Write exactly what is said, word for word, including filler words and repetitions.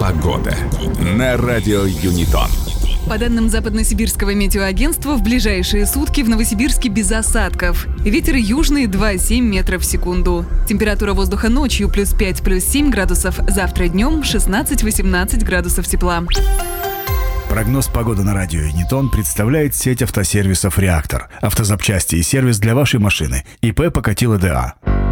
Погода на радио Юнитон. По данным Западносибирского метеоагентства, в ближайшие сутки в Новосибирске без осадков. Ветер южный два и семь метров в секунду. Температура воздуха ночью плюс пять, плюс семь градусов. Завтра днем шестнадцать-восемнадцать градусов тепла. Прогноз погоды на радио Юнитон представляет сеть автосервисов «Реактор». Автозапчасти и сервис для вашей машины. ИП Покатило ДА.